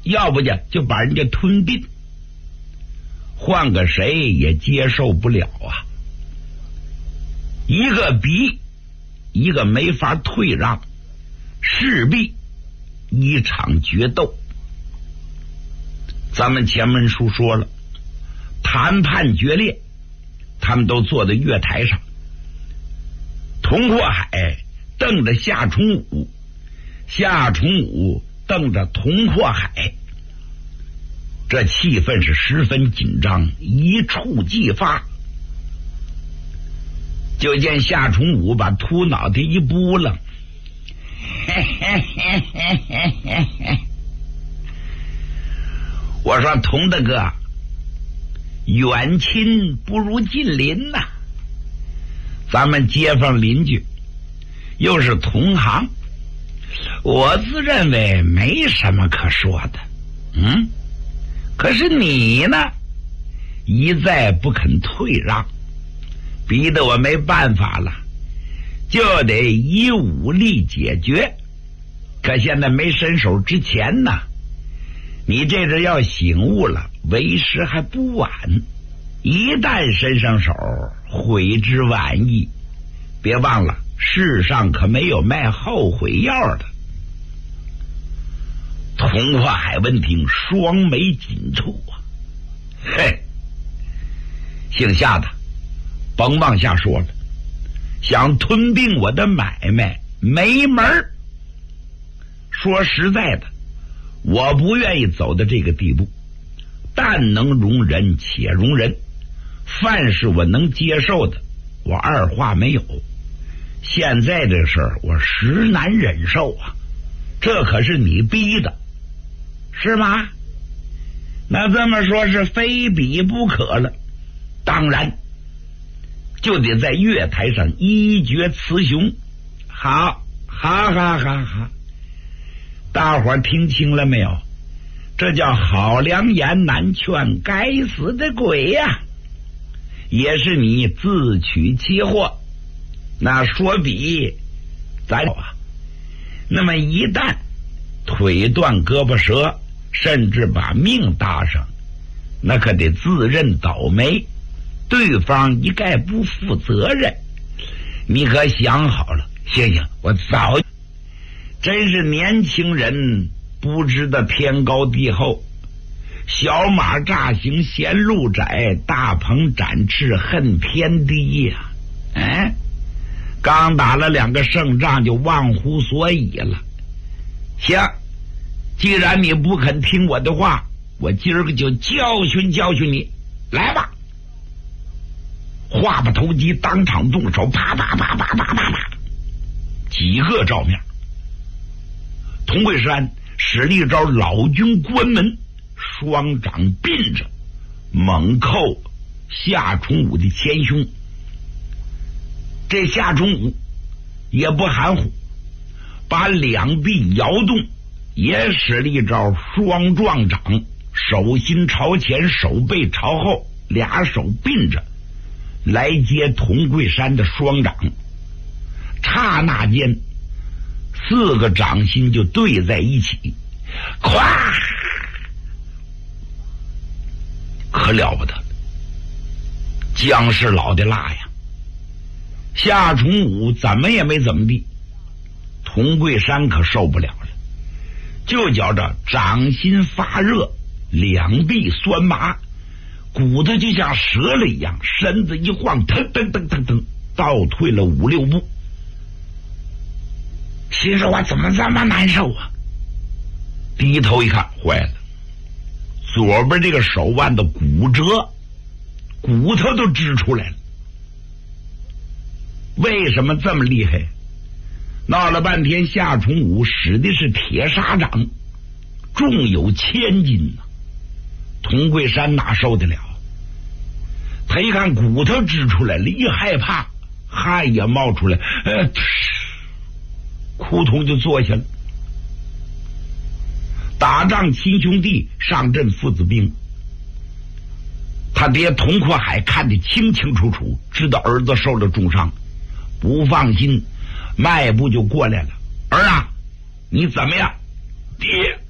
要不就把人家吞并。换个谁也接受不了啊！一个比一个没法退让，势必一场决斗。咱们前文书说了，谈判决裂，他们都坐在月台上，佟阔海瞪着夏崇武，夏崇武瞪着佟阔海，这气氛是十分紧张，一触即发。就见夏崇武把秃脑袋一拨楞，我说佟大哥，远亲不如近邻呐，咱们街坊邻居又是同行，我自认为没什么可说的。可是你呢，一再不肯退让，逼得我没办法了，就得以武力解决。可现在没伸手之前呢，你这阵要醒悟了，为时还不晚。一旦伸上手，悔之晚矣。别忘了，世上可没有卖后悔药的。佟阔海闻听，双眉紧蹙啊！嘿，姓夏的，甭往下说了，想吞并我的买卖没门儿。说实在的，我不愿意走到这个地步，但能容人且容人，凡是我能接受的，我二话没有。现在这事儿我实难忍受啊，这可是你逼的，是吗？那这么说是非比不可了。当然就得在月台上一决雌雄。好，大伙儿听清了没有？这叫好良言难劝，该死的鬼呀！也是你自取其祸。那说比咱那么一旦腿断胳膊折，甚至把命搭上，那可得自认倒霉，对方一概不负责任。你可想好了？行，我早真是年轻人不知道天高地厚，小马乍行嫌路窄，大鹏展翅恨天低呀！刚打了2个胜仗就忘乎所以了。行，既然你不肯听我的话，我今儿个就教训教训你。来吧！话不投机，当场动手，啪啪啪啪啪啪啪，几个照面。佟桂山使了一招老君关门，双掌并着，猛扣夏崇武的前胸。这夏崇武也不含糊，把两臂摇动，也使了一招双撞掌，手心朝前，手背朝后，俩手并着来接佟桂山的双掌。刹那间4个掌心就对在一起，咵，可了不得了，姜是老的辣呀！夏崇武怎么也没怎么地，佟桂山可受不了了，就觉着掌心发热，两臂酸麻，骨头就像折了一样，身子一晃，腾腾腾腾腾，倒退了5、6步。心说我怎么这么难受啊？低头一看，坏了，左边这个手腕的骨折，骨头都支出来了。为什么这么厉害？闹了半天，夏崇武使的是铁砂掌，重有1000斤呐。佟桂山哪受得了？他一看骨头支出来了，一害怕，汗也冒出来，扑通就坐下了。打仗亲兄弟，上阵父子兵。他爹佟阔海看得清清楚楚，知道儿子受了重伤，不放心，迈步就过来了。儿啊，你怎么样？爹，